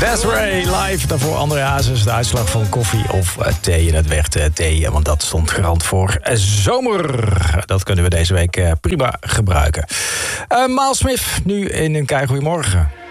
Desiree live, daarvoor André Hazes. De uitslag van koffie of thee. En het werd thee, want dat stond garant voor zomer. Dat kunnen we deze week prima gebruiken. Miles Smith, nu in een keigoeiemorgen.